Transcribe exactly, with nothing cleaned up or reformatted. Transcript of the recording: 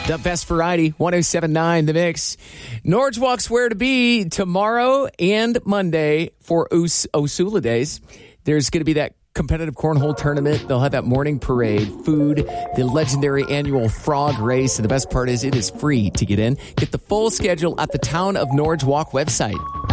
The best variety, one oh seven point nine The Mix. Norge Walk's where to be tomorrow and Monday for Us- Osula Days. There's going to be that competitive cornhole tournament. They'll have that morning parade, food, the legendary annual frog race. And the best part is it is free to get in. Get the full schedule at the Town of Norge Walk website.